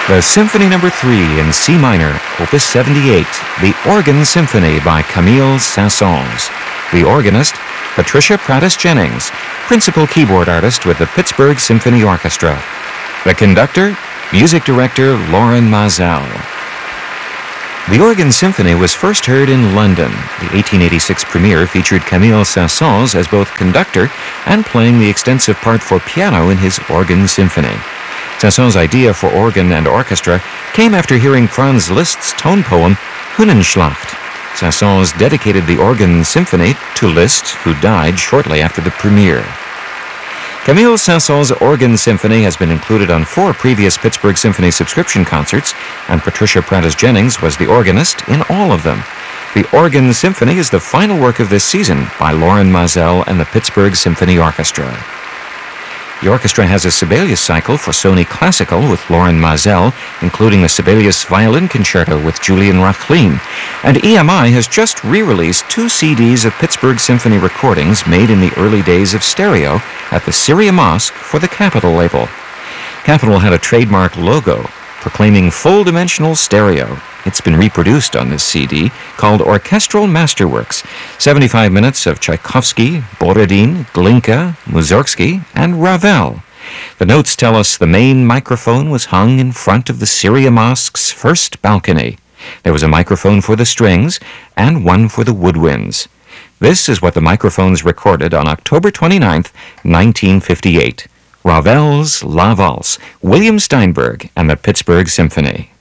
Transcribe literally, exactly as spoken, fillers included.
The Symphony Number three in C minor, Opus seventy-eight, The Organ Symphony by Camille Saint-Saëns. The organist, Patricia Prattis Jennings, principal keyboard artist with the Pittsburgh Symphony Orchestra. The conductor, music director Loren Maazel. The Organ Symphony was first heard in London. The eighteen eighty-six premiere featured Camille Saint-Saëns as both conductor and playing the extensive part for piano in his Organ Symphony. Saint-Saëns' idea for organ and orchestra came after hearing Franz Liszt's tone poem Hünenschlacht. Saint-Saëns dedicated the Organ Symphony to Liszt, who died shortly after the premiere. Camille Saint-Saëns' Organ Symphony has been included on four previous Pittsburgh Symphony subscription concerts, and Patricia Prattis Jennings was the organist in all of them. The Organ Symphony is the final work of this season by Loren Maazel and the Pittsburgh Symphony Orchestra. The orchestra has a Sibelius cycle for Sony Classical with Loren Maazel, including the Sibelius Violin Concerto with Julian Rachlin, and E M I has just re-released two C Ds of Pittsburgh Symphony recordings made in the early days of stereo at the Syria Mosque for the Capitol label. Capitol had a trademark logo proclaiming full-dimensional stereo. It's been reproduced on this C D called Orchestral Masterworks, seventy-five minutes of Tchaikovsky, Borodin, Glinka, Mussorgsky, and Ravel. The notes tell us the main microphone was hung in front of the Syria Mosque's first balcony. There was a microphone for the strings and one for the woodwinds. This is what the microphones recorded on October twenty-ninth, nineteen fifty-eight. Ravel's La Valse, William Steinberg, and the Pittsburgh Symphony.